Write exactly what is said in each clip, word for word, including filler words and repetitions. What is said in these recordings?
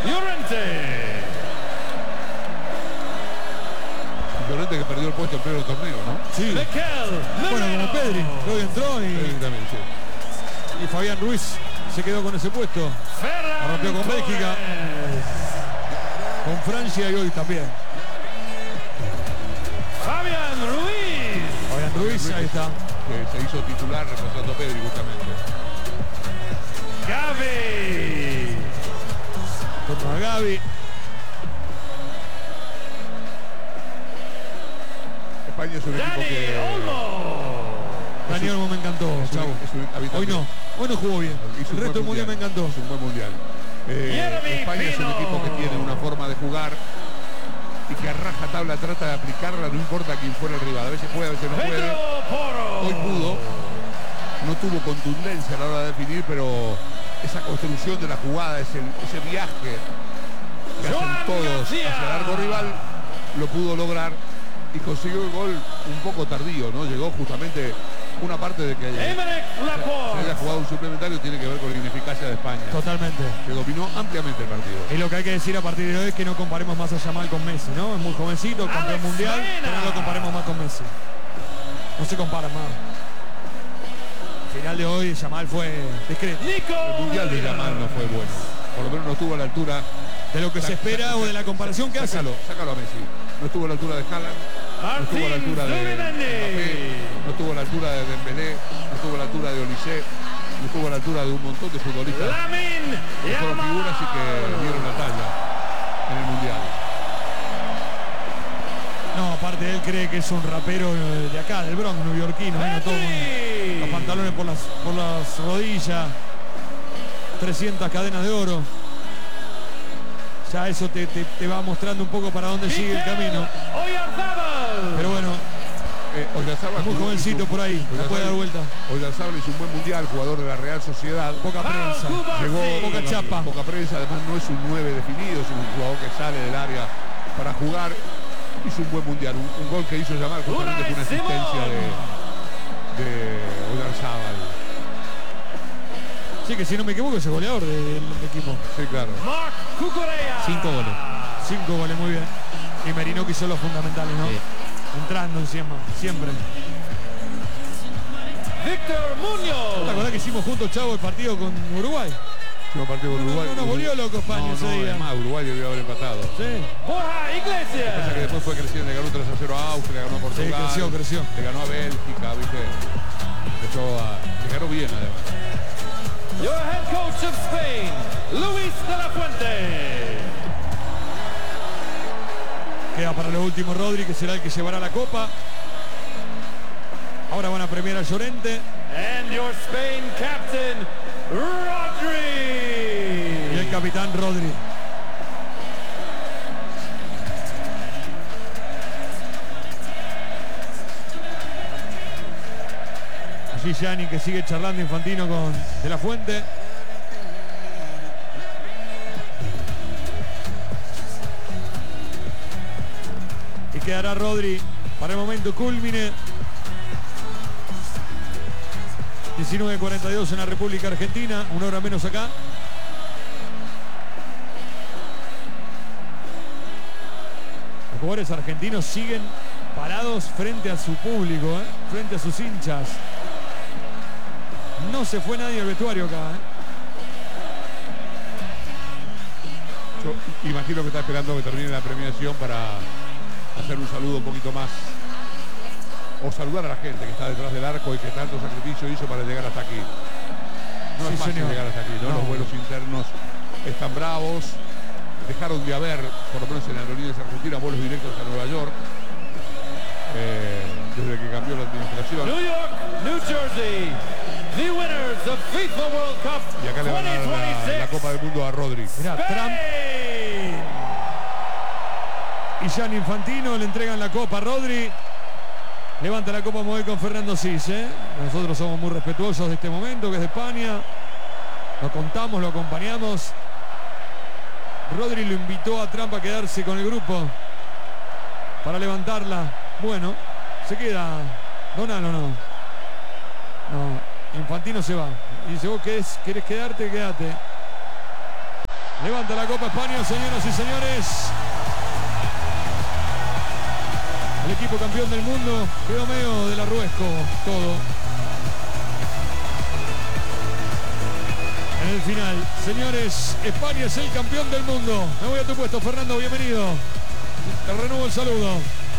Llorente. Llorente que perdió el puesto en pleno torneo, ¿no? Sí. Bueno, como Pedri, que hoy entró y, Pedri también, sí. y Fabián Ruiz se quedó con ese puesto. La rompió con Bélgica, con Francia y hoy también. Fabián Ruiz. Fabián Ruiz, ahí está. Que se hizo titular reemplazando a Pedri justamente. Gavi. Turno a Gavi. España es un equipo Dani que... Olmo. Dani Olmo me encantó, es un- chavo. es un- Hoy no, hoy no jugó bien. Hizo un El resto buen del mundial me encantó. Es un buen mundial. Eh, Jeremy España es un Pino. equipo que tiene una forma de jugar y que a rajatabla trata de aplicarla, no importa quién fuera el rival. A veces puede, a veces no puede. Pedro Porro. Hoy pudo. No tuvo contundencia a la hora de definir, pero esa construcción de la jugada, ese, ese viaje que hacen Joan todos García. hacia el arco rival, lo pudo lograr y consiguió el gol un poco tardío, ¿no? Llegó justamente una parte de que haya, Emerick se haya Laporte. jugado un suplementario, tiene que ver con la ineficacia de España, Totalmente. que dominó ampliamente el partido. Y lo que hay que decir a partir de hoy es que no comparemos más a Yamal con Messi, ¿no? Es muy jovencito, campeón Alex mundial, Mena. pero no lo comparemos más con Messi. No se compara más. El final de hoy, Yamal fue discreto. Nico. El mundial de Yamal no fue bueno, por lo menos no estuvo a la altura. De lo que se espera o de la comparación que hace. Sácalo, sácalo a Messi. No estuvo a la altura de Haaland, no estuvo a la Martín altura de Mbappé, Zubimendi. no estuvo a la altura de Dembélé, no estuvo a la altura de Olise, no estuvo a la altura de un montón de futbolistas Lamin que fueron figuras y que dieron la talla en el mundial. No, aparte él cree que es un rapero de acá, del Bronx, neoyorquino. ¿eh? Todo con los pantalones por las, por las rodillas, trescientas cadenas de oro. Ya eso te, te, te va mostrando un poco para dónde sigue el camino. Oyarzábal. Pero bueno, Eh, Oyarzábal muy jugó- jovencito hizo- por ahí, la puede dar vuelta. Oyarzábal hizo un buen mundial, jugador de la Real Sociedad. Poca prensa, Llegó poca chapa. poca prensa, además no es un nueve definido, es un jugador que sale del área para jugar. Hizo un buen mundial, un, un gol que hizo Yamal justamente fue una Unai asistencia de, de Oyarzábal. Sí, que si no me equivoco es el goleador del, del equipo. Sí, claro. Marc Cucurella. Cinco goles. Cinco goles, muy bien. Y Merino que hizo los fundamentales, ¿no? Sí. Entrando encima, siempre. Víctor ¿Te Muñoz. acordás que hicimos juntos, Chavo, el partido con Uruguay? Último partido con No, no, Uruguay. no nos volvió loco España No, ese no, día. además Uruguay debió haber empatado. Sí. Borja Pasa que Iglesias. después fue creciendo, le ganó tres a cero a Austria, le ganó a Portugal. Sí, creció, creció. Le ganó a Bélgica, ¿viste? Empezó a, le ganó bien además. Your head coach of Spain, Luis de la Fuente. Queda para lo último Rodri, que será el que llevará la copa. Ahora van a premiar a Llorente. And your Spain captain, Rodri. Y el capitán Rodri. Allí Gianni que sigue charlando Infantino con De la Fuente. Y quedará Rodri para el momento culmine. diecinueve cuarenta y dos en la República Argentina, una hora menos acá. Los jugadores argentinos siguen parados frente a su público, ¿eh? Frente a sus hinchas. No se fue nadie al vestuario acá, ¿eh? Yo imagino que está esperando que termine la premiación para hacer un saludo un poquito más. O saludar a la gente que está detrás del arco y que tanto sacrificio hizo para llegar hasta aquí. No Sí, es fácil señor. llegar hasta aquí, ¿no? No. Los vuelos internos están bravos. Dejaron de haber, por lo menos en aerolíneas argentinas, vuelos directos a Nueva York. eh, desde que cambió la administración. New York, New Jersey, the winners of FIFA World Cup Y acá le van a dar la, la twenty twenty-six. Copa del Mundo a Rodri. Mirá, Trump Spain. y Gianni Infantino le entregan la copa a Rodri. Levanta la copa Moe con Fernando Cis, ¿eh? Nosotros somos muy respetuosos de este momento, que es de España. Lo contamos, lo acompañamos. Rodri lo invitó a Trump a quedarse con el grupo para levantarla. Bueno, se queda. Donald o no. No, Infantino se va. Y dice, vos querés, querés quedarte, quédate. Levanta la Copa España, señoras y señores. El equipo campeón del mundo quedó medio del arruesco todo. En el final, señores, España es el campeón del mundo. Me voy a tu puesto, Fernando, bienvenido. Te renuevo el saludo.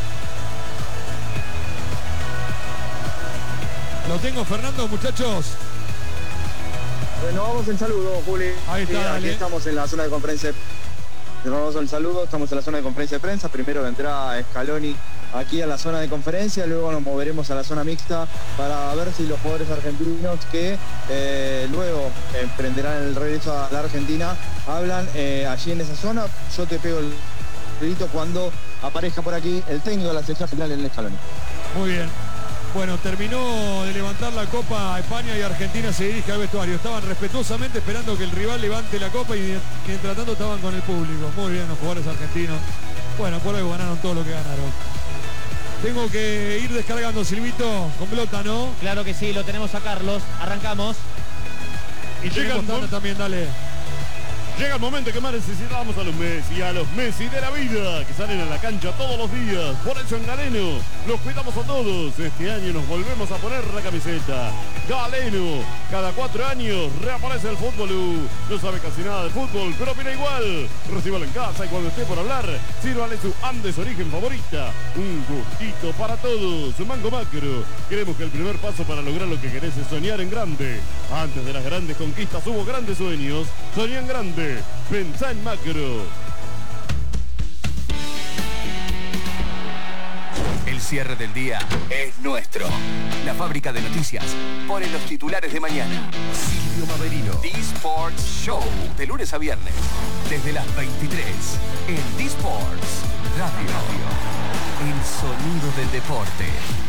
¿Lo tengo, Fernando, muchachos? Renovamos el saludo, Juli. Ahí está, sí, dale. Aquí estamos en la zona de conferencia. Renovamos el saludo, estamos en la zona de conferencia de prensa. Primero vendrá Scaloni aquí a la zona de conferencia, luego nos moveremos a la zona mixta para ver si los jugadores argentinos que eh, luego emprenderán el regreso a la Argentina hablan eh, allí en esa zona. Yo te pego el grito cuando aparezca por aquí el técnico de la selección general en el Scaloni. Muy bien. Bueno, terminó de levantar la copa España y Argentina se dirige al vestuario. Estaban respetuosamente esperando que el rival levante la copa y mientras tanto estaban con el público. Muy bien los jugadores argentinos. Bueno, por algo ganaron todo lo que ganaron. Tengo que ir descargando, Silvito, con pelota, ¿no? Claro que sí, lo tenemos a Carlos. Arrancamos. Y llega el momento también, dale. Llega el momento que más necesitamos a los Messi, a los Messi de la vida, que salen a la cancha todos los días. Por eso en Galeno los cuidamos a todos. Este año nos volvemos a poner la camiseta. Galeno, cada cuatro años reaparece el fútbol. No sabe casi nada de fútbol, pero opina igual. Recíbalo en casa y cuando esté por hablar, sírvale su Andes Origen favorita. Un gustito para todos. Mango Macro. Queremos que el primer paso para lograr lo que querés es soñar en grande. Antes de las grandes conquistas hubo grandes sueños. Soñá en grande. Pensá en macro. El cierre del día es nuestro. La fábrica de noticias pone los titulares de mañana. Silvio Maverino. D-Sports Show. De lunes a viernes. Desde las veintitrés. En D-Sports Radio. El sonido del deporte.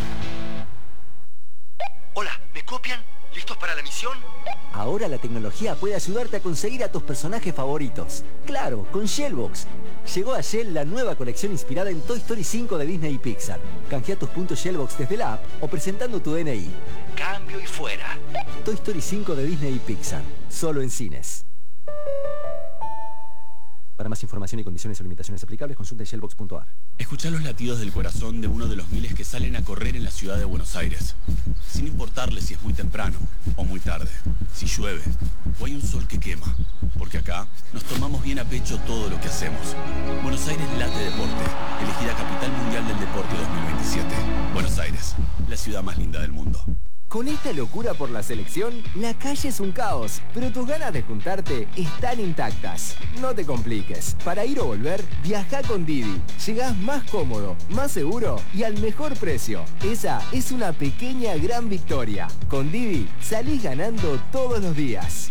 Hola, ¿me copian? ¿Listos para la misión? Ahora la tecnología puede ayudarte a conseguir a tus personajes favoritos. Claro, con Shellbox. Llegó a Shell la nueva colección inspirada en Toy Story cinco de Disney y Pixar. Canjea tus puntos Shellbox desde la app o presentando tu D N I. Cambio y fuera. Toy Story cinco de Disney y Pixar. Solo en cines. Para más información y condiciones o limitaciones aplicables, consulta shellbox punto a r. Escuchá los latidos del corazón de uno de los miles que salen a correr en la ciudad de Buenos Aires. Sin importarle si es muy temprano o muy tarde, si llueve o hay un sol que quema. Porque acá nos tomamos bien a pecho todo lo que hacemos. Buenos Aires Late Deporte, elegida Capital Mundial del Deporte dos mil veintisiete. Buenos Aires, la ciudad más linda del mundo. Con esta locura por la selección, la calle es un caos, pero tus ganas de juntarte están intactas. No te compliques. Para ir o volver, viaja con Didi. Llegás más cómodo, más seguro y al mejor precio. Esa es una pequeña gran victoria. Con Didi, salís ganando todos los días.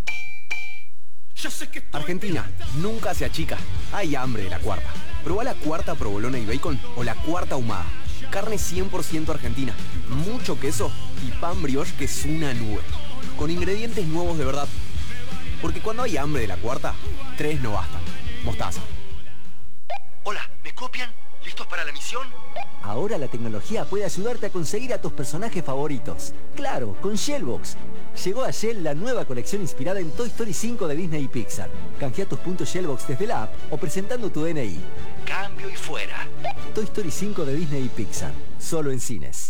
Argentina, nunca se achica. Hay hambre de la cuarta. Probá la cuarta provolona y bacon o la cuarta ahumada. Carne cien por ciento argentina, mucho queso y pan brioche que es una nube. Con ingredientes nuevos de verdad. Porque cuando hay hambre de la cuarta, tres no bastan. Mostaza. Hola, ¿me copian? ¿Listos para la misión? Ahora la tecnología puede ayudarte a conseguir a tus personajes favoritos. Claro, con Shellbox. Llegó a Shell la nueva colección inspirada en Toy Story cinco de Disney y Pixar. Canjea tus puntos Shellbox desde la app o presentando tu D N I. Cambio y fuera. Toy Story cinco de Disney y Pixar. Solo en cines.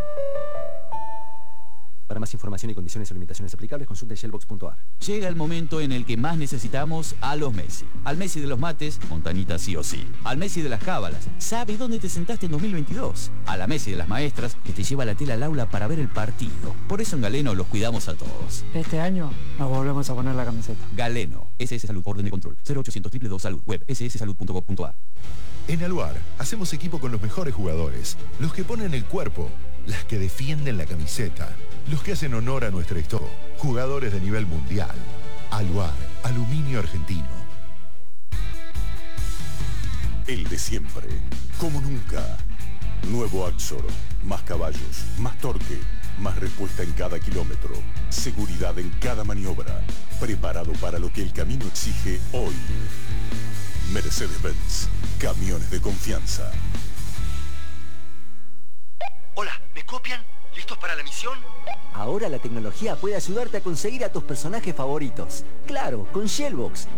Para más información y condiciones o limitaciones aplicables, consulta shellbox punto a r. Llega el momento en el que más necesitamos a los Messi. Al Messi de los mates, montañita sí o sí. Al Messi de las cábalas, sabe dónde te sentaste en dos mil veintidós. A la Messi de las maestras, que te lleva la tela al aula para ver el partido. Por eso en Galeno los cuidamos a todos. Este año nos volvemos a poner la camiseta. Galeno, S S Salud, orden de control, cero ochocientos dos dos dos Salud, web s s salud punto gov punto a r. En Aluar, hacemos equipo con los mejores jugadores, los que ponen el cuerpo, las que defienden la camiseta, los que hacen honor a nuestra historia, jugadores de nivel mundial. Aluar, aluminio argentino. El de siempre, como nunca. Nuevo Axor, más caballos, más torque, más respuesta en cada kilómetro, seguridad en cada maniobra, preparado para lo que el camino exige hoy. Mercedes-Benz, camiones de confianza. Hola, ¿me copian? ¿Listos para la misión? Ahora la tecnología puede ayudarte a conseguir a tus personajes favoritos. Claro, con Shellbox.